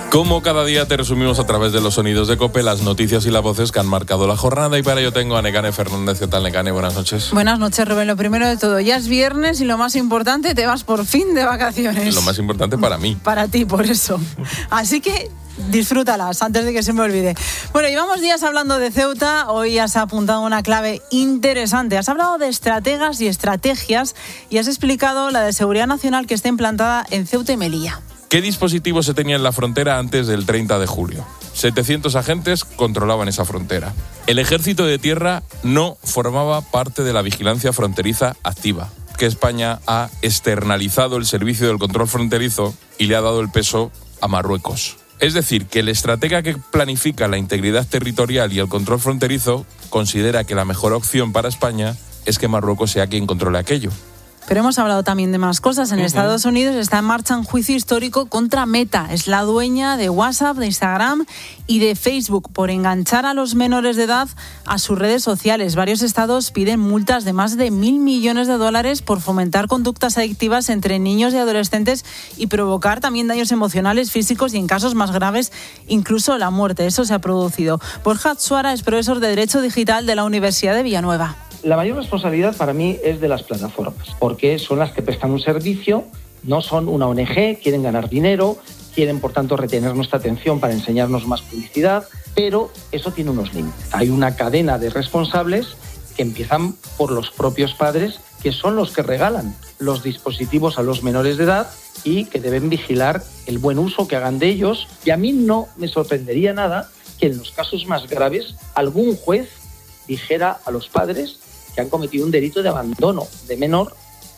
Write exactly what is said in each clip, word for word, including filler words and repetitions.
Como cada día te resumimos a través de los sonidos de COPE las noticias y las voces que han marcado la jornada, y para ello tengo a Nekane Fernández. ¿Qué tal, Nekane? Buenas noches. Buenas noches, Rubén. Lo primero de todo, ya es viernes y lo más importante, te vas por fin de vacaciones. Lo más importante para mí. Para ti, por eso. Así que disfrútalas antes de que se me olvide. Bueno, llevamos días hablando de Ceuta. Hoy has apuntado una clave interesante. Has hablado de estrategas y estrategias y has explicado la de seguridad nacional que está implantada en Ceuta y Melilla. ¿Qué dispositivos se tenía en la frontera antes del treinta de julio? setecientos agentes controlaban esa frontera. El ejército de tierra no formaba parte de la vigilancia fronteriza activa, que España ha externalizado el servicio del control fronterizo y le ha dado el peso a Marruecos. Es decir, que el estratega que planifica la integridad territorial y el control fronterizo considera que la mejor opción para España es que Marruecos sea quien controle aquello. Pero hemos hablado también de más cosas. En uh-huh. Estados Unidos está en marcha un juicio histórico contra Meta. Es la dueña de WhatsApp, de Instagram y de Facebook por enganchar a los menores de edad a sus redes sociales. Varios estados piden multas de más de mil millones de dólares por fomentar conductas adictivas entre niños y adolescentes y provocar también daños emocionales, físicos y, en casos más graves, incluso la muerte. Eso se ha producido. Borja Atsuara es profesor de Derecho Digital de la Universidad de Villanueva. La mayor responsabilidad para mí es de las plataformas, porque son las que prestan un servicio, no son una O N Ge, quieren ganar dinero, quieren por tanto retener nuestra atención para enseñarnos más publicidad, pero eso tiene unos límites. Hay una cadena de responsables que empiezan por los propios padres, que son los que regalan los dispositivos a los menores de edad y que deben vigilar el buen uso que hagan de ellos. Y a mí no me sorprendería nada que en los casos más graves algún juez dijera a los padres que han cometido un delito de abandono de menor.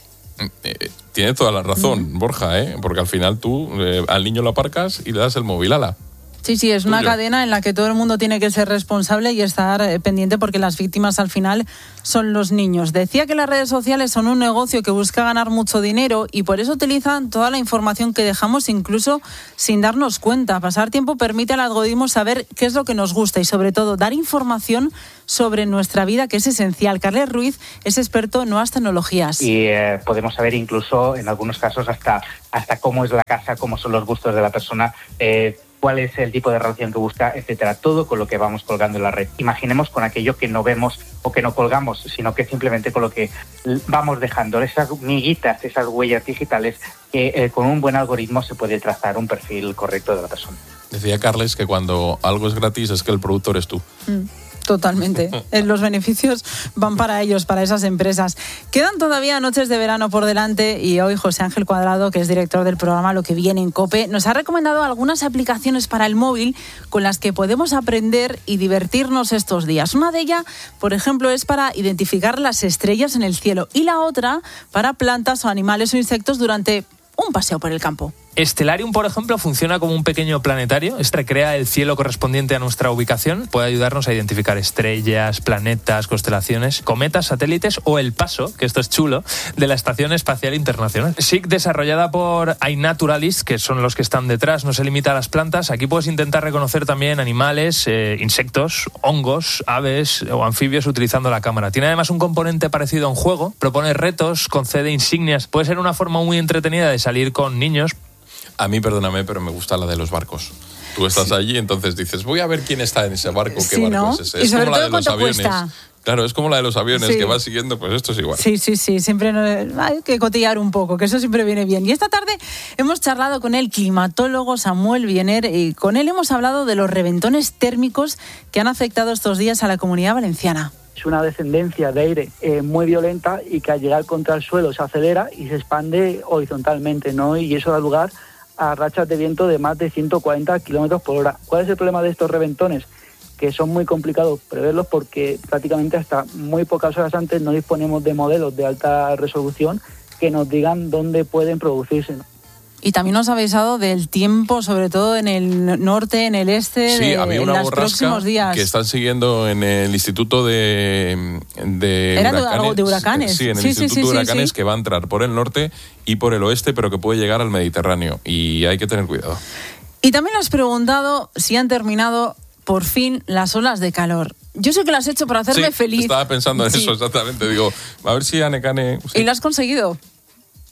Eh, tiene toda la razón, mm. Borja, ¿eh? Porque al final tú eh, al niño lo aparcas y le das el móvil, ala. Sí, sí, es una cadena en la que todo el mundo tiene que ser responsable y estar eh, pendiente, porque las víctimas al final son los niños. Decía que las redes sociales son un negocio que busca ganar mucho dinero y por eso utilizan toda la información que dejamos, incluso sin darnos cuenta. Pasar tiempo permite al algoritmo saber qué es lo que nos gusta y, sobre todo, dar información sobre nuestra vida, que es esencial. Carles Ruiz es experto en nuevas tecnologías. Y eh, podemos saber incluso, en algunos casos, hasta, hasta cómo es la casa, cómo son los gustos de la persona, eh, cuál es el tipo de relación que busca, etcétera. Todo con lo que vamos colgando en la red. Imaginemos con aquello que no vemos o que no colgamos, sino que simplemente con lo que vamos dejando, esas miguitas, esas huellas digitales, que eh, con un buen algoritmo se puede trazar un perfil correcto de la persona. Decía Carles que cuando algo es gratis es que el productor es tú. Mm. Totalmente. Los beneficios van para ellos, para esas empresas. Quedan todavía noches de verano por delante y hoy José Ángel Cuadrado, que es director del programa Lo que viene en COPE, nos ha recomendado algunas aplicaciones para el móvil con las que podemos aprender y divertirnos estos días. Una de ellas, por ejemplo, es para identificar las estrellas en el cielo y la otra para plantas o animales o insectos durante un paseo por el campo. Stellarium, por ejemplo, funciona como un pequeño planetario. Este recrea el cielo correspondiente a nuestra ubicación. Puede ayudarnos a identificar estrellas, planetas, constelaciones, cometas, satélites o el paso, que esto es chulo, de la Estación Espacial Internacional. S I C, desarrollada por iNaturalist, que son los que están detrás, no se limita a las plantas. Aquí puedes intentar reconocer también animales, eh, insectos, hongos, aves o anfibios utilizando la cámara. Tiene además un componente parecido a un juego. Propone retos, concede insignias. Puede ser una forma muy entretenida de salir con niños. A mí, perdóname, pero me gusta la de los barcos. Tú estás sí. allí, entonces dices, voy a ver quién está en ese barco, qué sí, barco ¿no? es ese. Y es sobre como todo la de los aviones. Cuesta. Claro, es como la de los aviones, sí. que vas siguiendo, pues esto es igual. Sí, sí, sí, siempre no, hay que cotillar un poco, que eso siempre viene bien. Y esta tarde hemos charlado con el climatólogo Samuel Viener y con él hemos hablado de los reventones térmicos que han afectado estos días a la Comunidad Valenciana. Es una descendencia de aire eh, muy violenta y que al llegar contra el suelo se acelera y se expande horizontalmente, ¿no? Y eso da lugar a rachas de viento de más de ciento cuarenta kilómetros por hora. ¿Cuál es el problema de estos reventones? Que son muy complicados preverlos porque prácticamente hasta muy pocas horas antes no disponemos de modelos de alta resolución que nos digan dónde pueden producirse, ¿no? Y también nos habéis hablado del tiempo, sobre todo en el norte, en el este, sí, de, había una en los próximos días. Que están siguiendo en el Instituto de, de Era Huracanes. de huracanes. Sí, en el sí, Instituto sí, sí, de Huracanes, sí. que va a entrar por el norte y por el oeste, pero que puede llegar al Mediterráneo. Y hay que tener cuidado. Y también has preguntado si han terminado por fin las olas de calor. Yo sé que lo has hecho para hacerme sí, feliz. Estaba pensando en sí. eso exactamente. Digo, a ver si a Nekane... Sí. ¿Y lo has conseguido?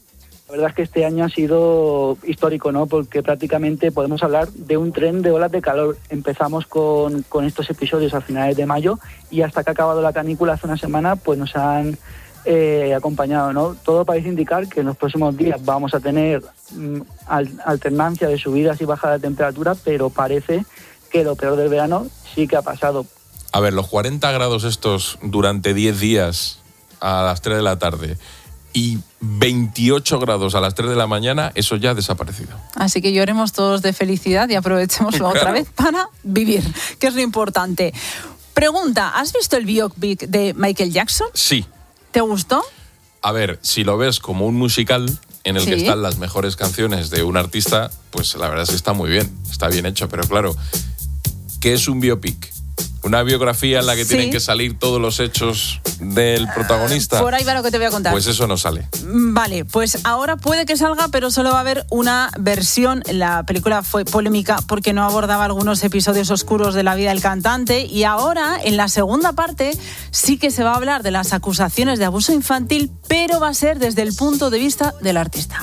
La verdad es que este año ha sido histórico, ¿no? Porque prácticamente podemos hablar de un tren de olas de calor. Empezamos con, con estos episodios a finales de mayo y hasta que ha acabado la canícula hace una semana, pues nos han eh, acompañado, ¿no? Todo parece indicar que en los próximos días vamos a tener mm, al, alternancia de subidas y bajadas de temperatura, pero parece que lo peor del verano sí que ha pasado. A ver, los cuarenta grados estos durante diez días a las tres de la tarde y veintiocho grados a las tres de la mañana, eso ya ha desaparecido. Así que lloremos todos de felicidad y aprovechémoslo claro. otra vez para vivir, que es lo importante. Pregunta, ¿has visto el biopic de Michael Jackson? Sí. ¿Te gustó? A ver, si lo ves como un musical en el sí. que están las mejores canciones de un artista, pues la verdad es que está muy bien, está bien hecho, pero claro, ¿qué es un biopic? Una biografía en la que sí. tienen que salir todos los hechos del protagonista. Por ahí va lo que te voy a contar. Pues eso no sale. Vale, pues ahora puede que salga, pero solo va a haber una versión. La película fue polémica porque no abordaba algunos episodios oscuros de la vida del cantante y ahora, en la segunda parte, sí que se va a hablar de las acusaciones de abuso infantil, pero va a ser desde el punto de vista del artista.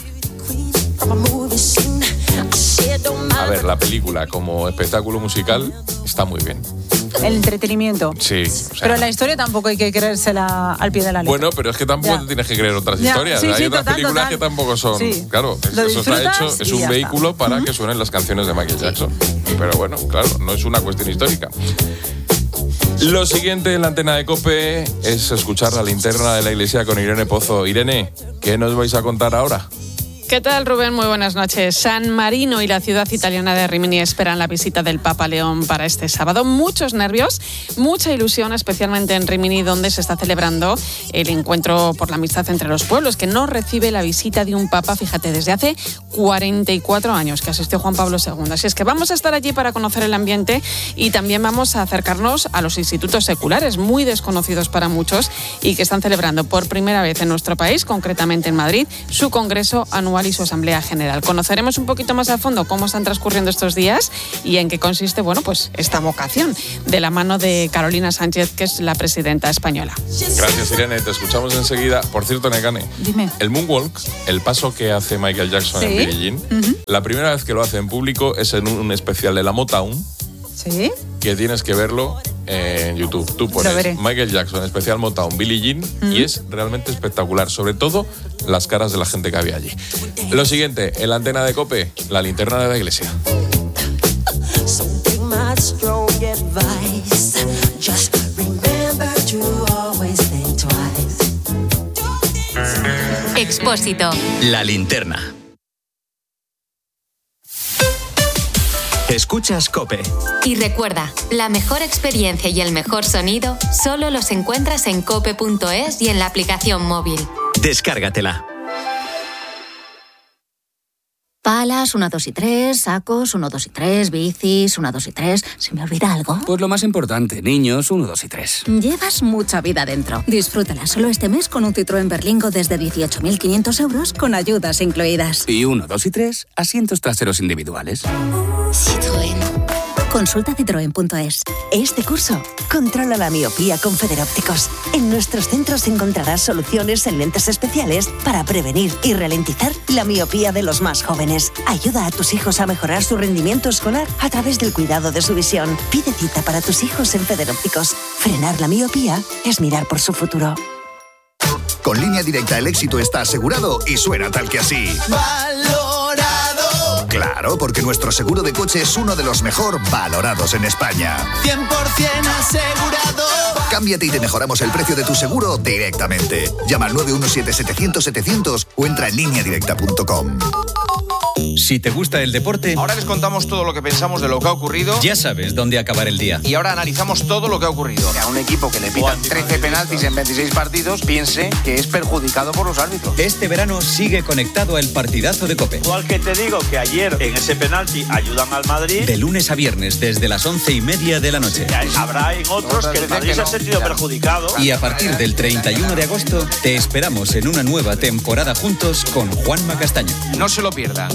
A ver, la película como espectáculo musical está muy bien. El entretenimiento. Sí. O sea, pero la historia tampoco hay que creérsela al pie de la letra. Bueno, pero es que tampoco ya. te tienes que creer otras ya. historias. Sí, hay sí, otras total, películas total. que tampoco son... Sí. Claro, eso está hecho, es un vehículo está. para uh-huh. que suenen las canciones de Michael Jackson. Pero bueno, claro, no es una cuestión histórica. Lo siguiente en la antena de COPE es escuchar la linterna de la iglesia con Irene Pozo. Irene, ¿qué nos vais a contar ahora? ¿Qué tal, Rubén? Muy buenas noches. San Marino y la ciudad italiana de Rimini esperan la visita del Papa León para este sábado. Muchos nervios, mucha ilusión, especialmente en Rimini, donde se está celebrando el encuentro por la amistad entre los pueblos, que no recibe la visita de un Papa, fíjate, desde hace cuarenta y cuatro años que asistió Juan Pablo segundo. Así es que vamos a estar allí para conocer el ambiente y también vamos a acercarnos a los institutos seculares, muy desconocidos para muchos y que están celebrando por primera vez en nuestro país, concretamente en Madrid, su congreso anual y su asamblea general. Conoceremos un poquito más a fondo cómo están transcurriendo estos días y en qué consiste, bueno, pues esta vocación de la mano de Carolina Sánchez, que es la presidenta española. Gracias, Irene. Te escuchamos enseguida. Por cierto, Nekane, dime. El moonwalk, el paso que hace Michael Jackson ¿Sí? en Billie Jean, uh-huh. la primera vez que lo hace en público es en un especial de la Motown. ¿Sí? Que tienes que verlo en YouTube. Tú pones Michael Jackson, especial Motown, Billie Jean, uh-huh. y es realmente espectacular. Sobre todo las caras de la gente que había allí. Lo siguiente, en la antena de COPE, la linterna de la iglesia. Expósito. La linterna. Escuchas COPE. Y recuerda, la mejor experiencia y el mejor sonido solo los encuentras en cope punto es y en la aplicación móvil. Descárgatela. Palas, una, dos y tres, sacos, uno, dos y tres, bicis, una, dos y tres. ¿Se me olvida algo? Pues lo más importante, niños, uno, dos y tres. Llevas mucha vida dentro. Disfrútala solo este mes con un Citroën Berlingo desde dieciocho mil quinientos euros con ayudas incluidas. Y uno, dos y tres, asientos traseros individuales. Citroën. Consulta citroen punto es. Este curso, controla la miopía con Federópticos. En nuestros centros encontrarás soluciones en lentes especiales para prevenir y ralentizar la miopía de los más jóvenes. Ayuda a tus hijos a mejorar su rendimiento escolar a través del cuidado de su visión. Pide cita para tus hijos en Federópticos. Frenar la miopía es mirar por su futuro. Con Línea Directa el éxito está asegurado y suena tal que así. ¡Valorado! Claro, porque nuestro seguro de coche es uno de los mejor valorados en España. cien por ciento asegurado. Cámbiate y te mejoramos el precio de tu seguro directamente. Llama al nueve uno siete, setecientos, setecientos o entra en línea directa punto com. Si te gusta el deporte... Ahora les contamos todo lo que pensamos de lo que ha ocurrido. Ya sabes dónde acabar el día. Y ahora analizamos todo lo que ha ocurrido. Que a un equipo que le pitan trece penaltis en veintiséis partidos piense que es perjudicado por los árbitros. Este verano sigue conectado al partidazo de COPE. Igual que te digo que ayer en ese penalti ayudan al Madrid. De lunes a viernes desde las once y media de la noche. Habrá en otros que el Madrid se ha sentido perjudicado. Y a partir del treinta y uno de agosto te esperamos en una nueva temporada juntos con Juanma Castaño. No se lo pierdan.